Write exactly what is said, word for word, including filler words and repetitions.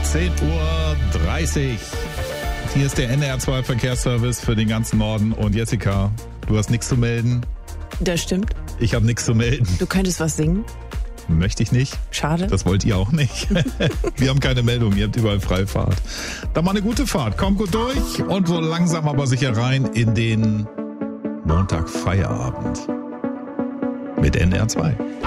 zehn Uhr dreißig. Hier ist der N R zwei Verkehrsservice für den ganzen Norden. Und Jessica, du hast nichts zu melden. Das stimmt. Ich habe nichts zu melden. Du könntest was singen. Möchte ich nicht. Schade. Das wollt ihr auch nicht. Wir haben keine Meldung, ihr habt überall Freifahrt. Dann mal eine gute Fahrt. Kommt gut durch und so langsam aber sicher rein in den Montag Feierabend mit N R zwei.